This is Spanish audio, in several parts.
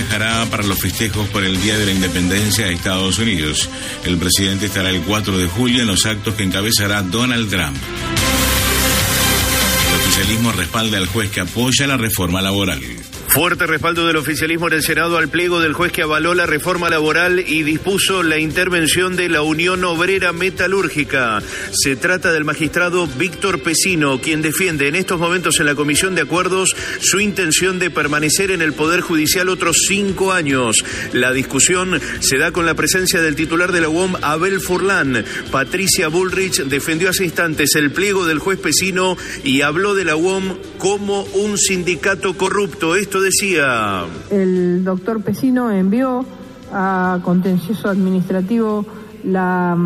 viajará para los festejos por el Día de la Independencia de Estados Unidos. El presidente estará el 4 de julio en los actos que encabezará Donald Trump. El oficialismo respalda al juez que apoya la reforma laboral. Fuerte respaldo del oficialismo en el Senado al pliego del juez que avaló la reforma laboral y dispuso la intervención de la Unión Obrera Metalúrgica. Se trata del magistrado Víctor Pesino, quien defiende en estos momentos en la Comisión de Acuerdos su intención de permanecer en el Poder Judicial otros 5 años. La discusión se da con la presencia del titular de la UOM, Abel Furlan. Patricia Bullrich defendió hace instantes el pliego del juez Pesino y habló de la UOM como un sindicato corrupto. Esto decía. El doctor Pesino envió a contencioso administrativo la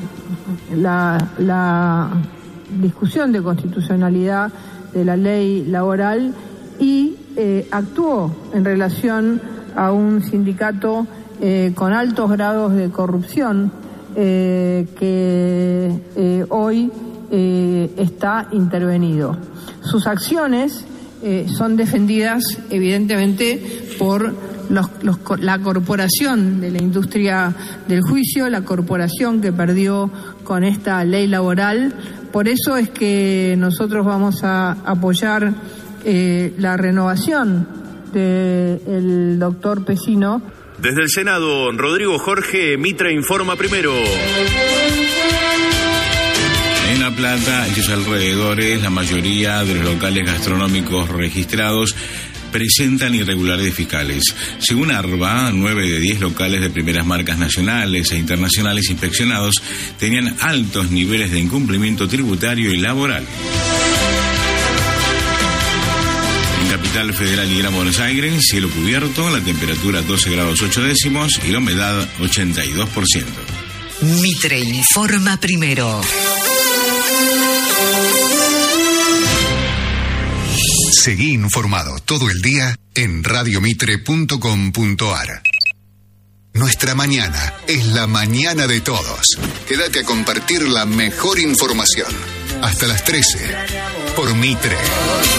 discusión de constitucionalidad de la ley laboral y actuó en relación a un sindicato con altos grados de corrupción que hoy está intervenido. Sus acciones son defendidas evidentemente por la corporación de la industria del juicio, la corporación que perdió con esta ley laboral. Por eso es que nosotros vamos a apoyar la renovación del doctor Pesino. Desde el Senado, Rodrigo Jorge, Mitre informa primero. En La Plata y sus alrededores, la mayoría de los locales gastronómicos registrados presentan irregularidades fiscales. Según ARBA, 9 de 10 locales de primeras marcas nacionales e internacionales inspeccionados tenían altos niveles de incumplimiento tributario y laboral. En Capital Federal y Gran Buenos Aires, cielo cubierto, la temperatura 12 grados 8 décimos y la humedad 82%. Mitre informa primero. Seguí informado todo el día en radiomitre.com.ar. Nuestra mañana es la mañana de todos. Quédate a compartir la mejor información. Hasta las 13 por Mitre.